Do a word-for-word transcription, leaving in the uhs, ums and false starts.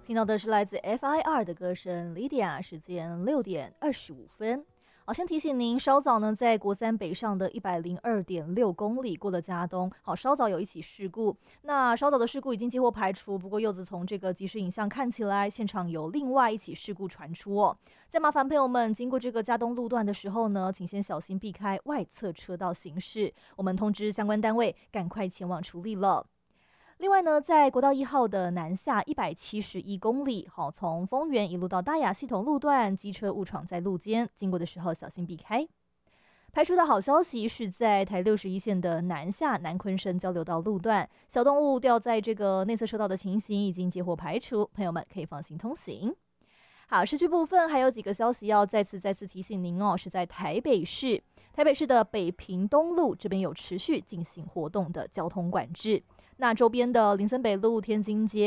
听到的是来自 F I R 的歌声 Lydia， 时间六点二十五分。好，先提醒您，稍早呢，在国三北上的一百零二点六公里过了嘉东，好，稍早有一起事故。那稍早的事故已经几乎排除，不过柚子从这个即时影像看起来，现场有另外一起事故传出哦。再麻烦朋友们经过这个嘉东路段的时候呢，请先小心避开外侧车道行驶。我们通知相关单位赶快前往处理了。另外呢，在国道一号的南下一百七十一公里，好，从丰原一路到大雅系统路段，机车误闯在路肩，经过的时候小心避开。排除的好消息是在台六十一线的南下南昆生交流道路段，小动物掉在这个内侧车道的情形已经结获排除，朋友们可以放心通行。好，市区部分还有几个消息要再次再次提醒您哦，是在台北市，台北市的北平东路这边有持续进行活动的交通管制。那周边的林森北路、天津街